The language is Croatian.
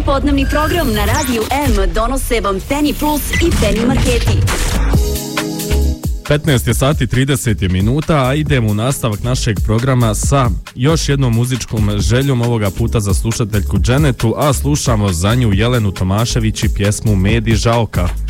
Podnevni program na Radiju M donose vam Penny Plus i Penny Marketi. 15 sati 30 minuta, a idemo u nastavak našeg programa sa još jednom muzičkom željom, ovoga puta za slušateljku Dženetu, a slušamo za nju Jelenu Tomašević i pjesmu Med i Žaoka.